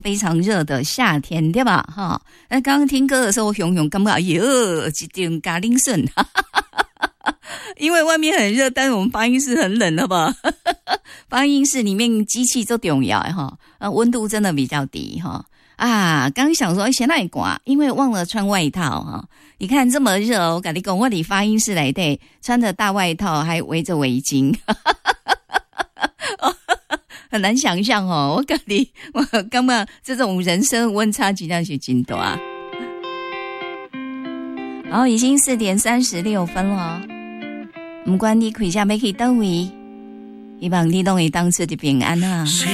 非常热的夏天，对吧？哈，那刚刚听歌的时候，熊熊感觉哟，一点咖喱笋，因为外面很热，但是我们发音室很冷，好不好？发音室里面机器都重要哈，温度真的比较低哈。啊，刚想说现在刮，因为忘了穿外套哈。你看这么热，我跟你讲，我里发音室来的，穿着大外套还围着围巾。很难想象哦，我感觉这种人生温差真的是很大。然后已经4点36分了，不管你开车要去哪位，希望你都会当初的平安啊。